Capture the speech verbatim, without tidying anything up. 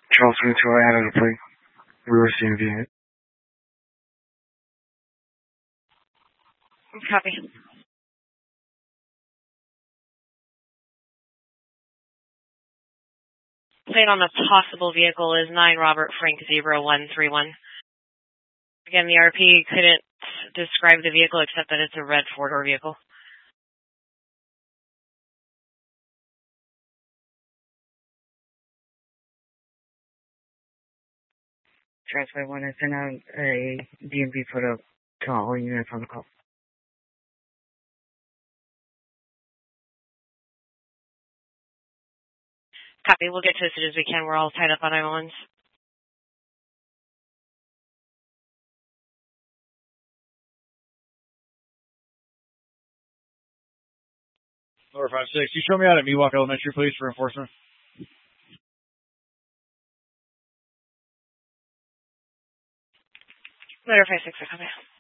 Charles twenty-two, I added a plate. We were seeing the Copy. Plate on the possible vehicle is nine Robert Frank zero one three one. Again, the R P couldn't describe the vehicle except that it's a red four-door vehicle. Transfer one, I sent out a D M V photo to all units on the call. Copy. We'll get to it as soon as we can. We're all tied up on nine one ones. Number five six, you show me out at Miwok Elementary, please, for enforcement. Letter five six, I copy.